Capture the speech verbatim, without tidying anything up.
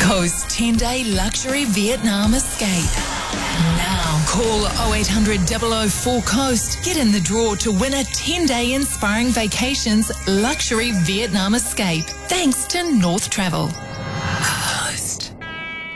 Coast ten-day luxury Vietnam escape. Now call oh eight hundred, double oh four, COAST. Get in the draw to win a ten-day Inspiring Vacations luxury Vietnam escape. Thanks to North Travel.